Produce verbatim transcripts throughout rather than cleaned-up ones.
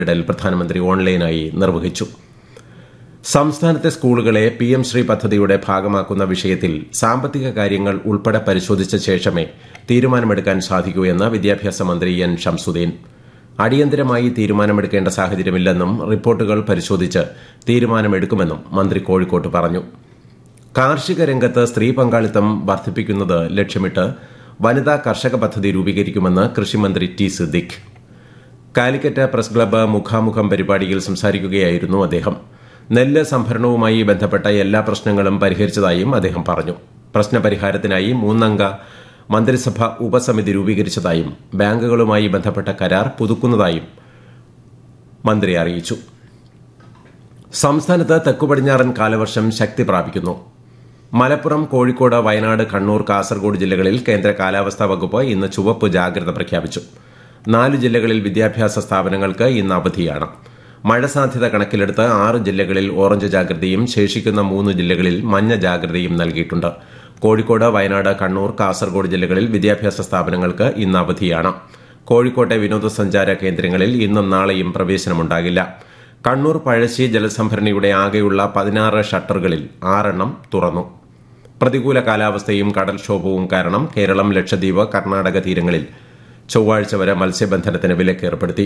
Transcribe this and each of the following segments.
ഇടൽ പ്രധാനമന്ത്രി ഓൺലൈനായി നിർവഹിച്ചു. സംസ്ഥാനത്തെ സ്കൂളുകളെ പി എം ശ്രീ പദ്ധതിയുടെ ഭാഗമാക്കുന്ന വിഷയത്തിൽ സാമ്പത്തിക കാര്യങ്ങൾ ഉൾപ്പെടെ പരിശോധിച്ച ശേഷമേ തീരുമാനമെടുക്കാൻ സാധിക്കൂ എന്ന് വിദ്യാഭ്യാസ മന്ത്രി എൻ ഷംസുദ്ദീൻ. അടിയന്തരമായി തീരുമാനമെടുക്കേണ്ട സാഹചര്യമില്ലെന്നും റിപ്പോർട്ടുകൾ പരിശോധിച്ച് തീരുമാനമെടുക്കുമെന്നും മന്ത്രി കോഴിക്കോട്ട് പറഞ്ഞു. കാർഷിക രംഗത്ത് സ്ത്രീ പങ്കാളിത്തം വർദ്ധിപ്പിക്കുന്നത് ലക്ഷ്യമിട്ട് വനിതാ കർഷക പദ്ധതി രൂപീകരിക്കുമെന്ന് കൃഷിമന്ത്രി T Siddique. Calicut press club മുഖാമുഖം പരിപാടിയിൽ സംസാരിക്കുകയായിരുന്നു അദ്ദേഹം. നെല്ല് സംഭരണവുമായി ബന്ധപ്പെട്ട എല്ലാ പ്രശ്നങ്ങളും പരിഹരിച്ചതായും അദ്ദേഹം പറഞ്ഞു. പ്രശ്നപരിഹാരത്തിനായി മൂന്നംഗ മന്ത്രിസഭ ഉപസമിതി രൂപീകരിച്ചതായും ബാങ്കുകളുമായി ബന്ധപ്പെട്ട കരാർ പുതുക്കുന്നതായും മന്ത്രി അറിയിച്ചു. സംസ്ഥാനത്ത് തെക്കുപടിഞ്ഞാറൻ കാലവർഷം ശക്തി പ്രാപിക്കുന്നു. മലപ്പുറം, കോഴിക്കോട്, വയനാട്, കണ്ണൂർ, കാസർഗോഡ് ജില്ലകളിൽ കേന്ദ്ര കാലാവസ്ഥാ വകുപ്പ് ഇന്ന് ചുവപ്പ് ജാഗ്രത പ്രഖ്യാപിച്ചു. നാല് ജില്ലകളിൽ വിദ്യാഭ്യാസ സ്ഥാപനങ്ങൾക്ക് ഇന്ന് അവധിയാണ്. മഴ സാധ്യത കണക്കിലെടുത്ത് ആറ് ജില്ലകളിൽ ഓറഞ്ച് ജാഗ്രതയും ശേഷിക്കുന്ന മൂന്ന് ജില്ലകളിൽ മഞ്ഞ ജാഗ്രതയും നൽകിയിട്ടുണ്ട്. കോഴിക്കോട്, വയനാട്, കണ്ണൂർ, കാസർഗോഡ് ജില്ലകളിൽ വിദ്യാഭ്യാസ സ്ഥാപനങ്ങൾക്ക് ഇന്ന് അവധിയാണ്. കോഴിക്കോട്ടെ വിനോദസഞ്ചാര കേന്ദ്രങ്ങളിൽ ഇന്നും നാളെയും പ്രവേശനമുണ്ടാകില്ല. കണ്ണൂർ പഴശ്ശി ജലസംഭരണിയുടെ ആകെയുള്ള പതിനാറ് ഷട്ടറുകളിൽ ആറെണ്ണം തുറന്നു. പ്രതികൂല കാലാവസ്ഥയും കടൽക്ഷോഭവും കാരണം കേരളം, ലക്ഷദ്വീപ്, കർണാടക തീരങ്ങളിൽ ചൊവ്വാഴ്ച വരെ മത്സ്യബന്ധനത്തിന് വിലക്ക് ഏർപ്പെടുത്തി.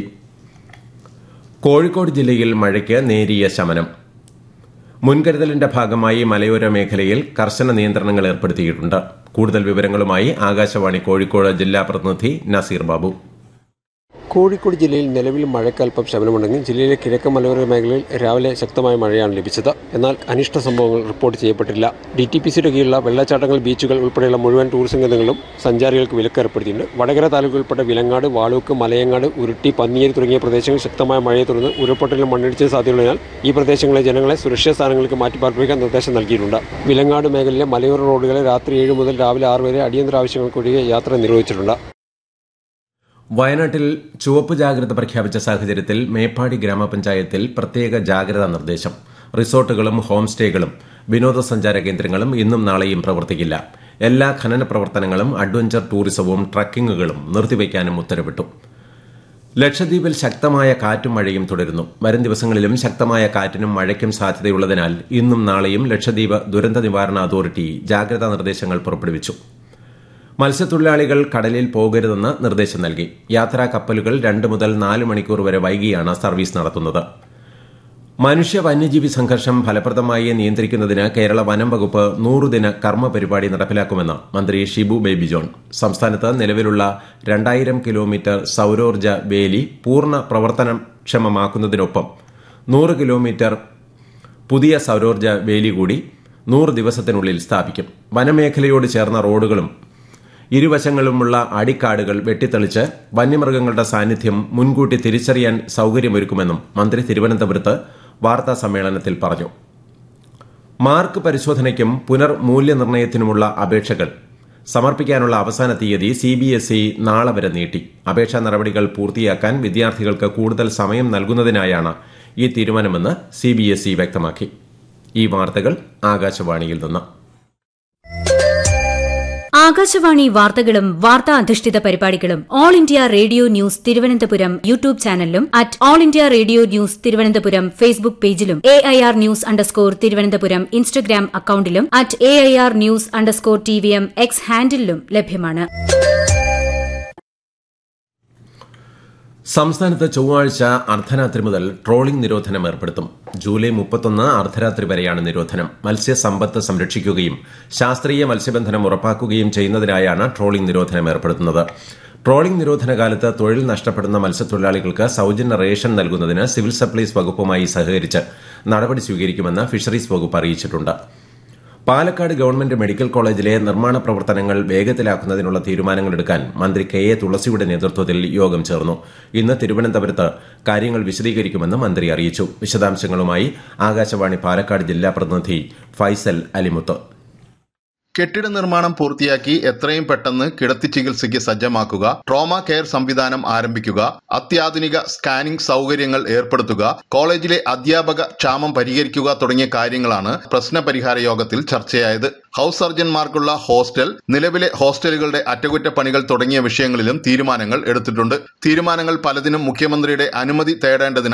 കോഴിക്കോട് ജില്ലയിൽ മഴയ്ക്ക് നേരിയ ശമനം. മുൻകരുതലിന്റെ ഭാഗമായി മലയോര മേഖലയിൽ കർശന നിയന്ത്രണങ്ങൾ ഏർപ്പെടുത്തിയിട്ടുണ്ട്. കൂടുതൽ വിവരങ്ങളുമായി ആകാശവാണി കോഴിക്കോട് ജില്ലാ പ്രതിനിധി നസീർ ബാബു. കോഴിക്കോട് ജില്ലയിൽ നിലവിൽ മഴയ്ക്കൽപ്പം ശമനമുണ്ടെങ്കിൽ ജില്ലയിലെ കിഴക്കൻ മലയോര മേഖലയിൽ രാവിലെ ശക്തമായ മഴയാണ് ലഭിച്ചത്. എന്നാൽ അനിഷ്ട സംഭവങ്ങൾ റിപ്പോർട്ട് ചെയ്യപ്പെട്ടില്ല. ഡി ടി പി സിയുടെ കീഴിലുള്ള വെള്ളച്ചാട്ടങ്ങൾ, ബീച്ചുകൾ ഉൾപ്പെടെയുള്ള മുഴുവൻ ടൂറിസം കേന്ദ്രങ്ങളും സഞ്ചാരികൾക്ക് വിലക്ക് ഏർപ്പെടുത്തിയിട്ടുണ്ട്. വടകര താലൂക്ക് ഉൾപ്പെട്ട വിലങ്ങാട്, വാളൂക്ക്, മലയങ്ങാട്, ഉരുട്ടി, പന്നിയേരി തുടങ്ങിയ പ്രദേശങ്ങളിൽ ശക്തമായ മഴയെ തുടർന്ന് ഉരുൾപൊട്ടലിനും മണ്ണിടിച്ചിൽ സാധ്യതയുള്ളതിനാൽ ഈ പ്രദേശങ്ങളിലെ ജനങ്ങളെ സുരക്ഷിത സ്ഥാനങ്ങൾക്ക് മാറ്റി പാർപ്പിക്കാൻ നിർദ്ദേശം നൽകിയിട്ടുണ്ട്. വിലങ്ങാട് മേഖലയിലെ മലയോര റോഡുകളെ രാത്രി ഏഴ് മുതൽ രാവിലെ ആറ് വരെ അടിയന്തര ആവശ്യങ്ങൾക്കൊഴികെ യാത്ര നിരോധിച്ചിട്ടുണ്ട്. വയനാട്ടിൽ ചുവപ്പ് ജാഗ്രത പ്രഖ്യാപിച്ച സാഹചര്യത്തിൽ മേപ്പാടി ഗ്രാമപഞ്ചായത്തിൽ പ്രത്യേക ജാഗ്രതാ നിർദ്ദേശം. റിസോർട്ടുകളും ഹോം സ്റ്റേകളും വിനോദസഞ്ചാര കേന്ദ്രങ്ങളും ഇന്നും നാളെയും പ്രവർത്തിക്കില്ല. എല്ലാ ഖനന പ്രവർത്തനങ്ങളും അഡ്വഞ്ചർ ടൂറിസവും ട്രക്കിങ്ങുകളും നിർത്തിവയ്ക്കാനും ഉത്തരവിട്ടു. ലക്ഷദ്വീപിൽ ശക്തമായ കാറ്റും മഴയും തുടരുന്നു. വരും ദിവസങ്ങളിലും ശക്തമായ കാറ്റിനും മഴയ്ക്കും സാധ്യതയുള്ളതിനാൽ ഇന്നും നാളെയും ലക്ഷദ്വീപ് ദുരന്ത നിവാരണ അതോറിറ്റി ജാഗ്രതാ നിർദ്ദേശങ്ങൾ പുറപ്പെടുവിച്ചു. മത്സ്യത്തൊഴിലാളികൾ കടലിൽ പോകരുതെന്ന് നിർദ്ദേശം നൽകി. യാത്രാ കപ്പലുകൾ രണ്ട് മുതൽ നാല് മണിക്കൂർ വരെ വൈകിയാണ് സർവീസ് നടത്തുന്നത്. മനുഷ്യ വന്യജീവി സംഘർഷം ഫലപ്രദമായി നിയന്ത്രിക്കുന്നതിന് കേരള വനം വകുപ്പ് നൂറുദിന കർമ്മ പരിപാടി നടപ്പിലാക്കുമെന്ന് മന്ത്രി ഷിബു ബേബി ജോൺ. സംസ്ഥാനത്ത് നിലവിലുള്ള രണ്ടായിരം കിലോമീറ്റർ സൌരോർജ്ജ വേലി പൂർണ്ണ പ്രവർത്തനക്ഷമമാക്കുന്നതിനൊപ്പം നൂറ് കിലോമീറ്റർ പുതിയ സൌരോർജ്ജ വേലി കൂടി നൂറ് ദിവസത്തിനുള്ളിൽ സ്ഥാപിക്കും. വനമേഖലയോട് ചേർന്ന റോഡുകളും ഇരുവശങ്ങളുമുള്ള അടിക്കാടുകൾ വെട്ടിത്തെളിച്ച് വന്യമൃഗങ്ങളുടെ സാന്നിധ്യം മുൻകൂട്ടി തിരിച്ചറിയാൻ സൌകര്യമൊരുക്കുമെന്നും മന്ത്രി തിരുവനന്തപുരത്ത് വാർത്താ സമ്മേളനത്തിൽ പറഞ്ഞു. മാർക്ക് പരിശോധനയ്ക്കും പുനർമൂല്യനിർണ്ണയത്തിനുമുള്ള അപേക്ഷകൾ സമർപ്പിക്കാനുള്ള അവസാന തീയതി സി ബി എസ് ഇ നാളെ വരെ നീട്ടി. അപേക്ഷാ നടപടികൾ പൂർത്തിയാക്കാൻ വിദ്യാർത്ഥികൾക്ക് കൂടുതൽ സമയം നൽകുന്നതിനായാണ് ഈ തീരുമാനമെന്ന് സി ബി എസ് ഇ വ്യക്തമാക്കി. ഈ വാർത്തകൾ ആകാശവാണിയിൽ നിന്ന്. ആകാശവാണി വാർത്തകളും വാർത്താ അധിഷ്ഠിത പരിപാടികളും all India radio news Thiruvananthapuram YouTube ചാനലിലും at all India radio news Thiruvananthapuram Facebook പേജിലും A I R news underscore Thiruvananthapuram Instagram അക്കൌണ്ടിലും at A I R news underscore T V M X ഹാൻഡിലും ലഭ്യമാണ്. സംസ്ഥാനത്ത് ചൊവ്വാഴ്ച അർദ്ധരാത്രി മുതൽ ട്രോളിംഗ് നിരോധനം ഏർപ്പെടുത്തും. ജൂലൈ മുപ്പത്തൊന്ന് അർദ്ധരാത്രി വരെയാണ് നിരോധനം. മത്സ്യസമ്പത്ത് സംരക്ഷിക്കുകയും ശാസ്ത്രീയ മത്സ്യബന്ധനം ഉറപ്പാക്കുകയും ചെയ്യുന്നതിനായാണ് ട്രോളിംഗ് നിരോധനം ഏർപ്പെടുത്തുന്നത്. ട്രോളിംഗ് നിരോധന കാലത്ത് തൊഴിൽ നഷ്ടപ്പെടുന്ന മത്സ്യത്തൊഴിലാളികൾക്ക് സൌജന്യ റേഷൻ നൽകുന്നതിന് സിവിൽ സപ്ലൈസ് വകുപ്പുമായി സഹകരിച്ച് നടപടി സ്വീകരിക്കുമെന്ന് ഫിഷറീസ് വകുപ്പ് അറിയിച്ചിട്ടുണ്ട്. പാലക്കാട് ഗവൺമെന്റ് മെഡിക്കൽ കോളേജിലെ നിർമ്മാണ പ്രവർത്തനങ്ങൾ വേഗത്തിലാക്കുന്നതിനുള്ള തീരുമാനങ്ങളെടുക്കാൻ മന്ത്രി കെ എ തുളസിയുടെ നേതൃത്വത്തിൽ യോഗം ചേർന്നു. ഇന്ന് തിരുവനന്തപുരത്ത് കാര്യങ്ങൾ വിശദീകരിക്കുമെന്ന് മന്ത്രി അറിയിച്ചു. വിശദാംശങ്ങളുമായി ആകാശവാണി പാലക്കാട് ജില്ലാ പ്രതിനിധി ഫൈസൽ അലിമുത്ത്. കെട്ടിട നിർമ്മാണം പൂർത്തിയാക്കി എത്രയും പെട്ടെന്ന് കിടത്തി ചികിത്സയ്ക്ക് സജ്ജമാക്കുക, ട്രോമ കെയർ സംവിധാനം ആരംഭിക്കുക, അത്യാധുനിക സ്കാനിംഗ് സൗകര്യങ്ങൾ ഏർപ്പെടുത്തുക, കോളേജിലെ അധ്യാപക ക്ഷാമം പരിഹരിക്കുക തുടങ്ങിയ കാര്യങ്ങളാണ് പ്രശ്നപരിഹാര യോഗത്തിൽ ചർച്ചയായത്. ഹൌസ് സർജൻമാർക്കുള്ള ഹോസ്റ്റൽ, നിലവിലെ ഹോസ്റ്റലുകളുടെ അറ്റകുറ്റപ്പണികൾ തുടങ്ങിയ വിഷയങ്ങളിലും തീരുമാനങ്ങൾ എടുത്തിട്ടുണ്ട്. തീരുമാനങ്ങൾ പലതിനും മുഖ്യമന്ത്രിയുടെ അനുമതി തേടേണ്ടതിനാൽ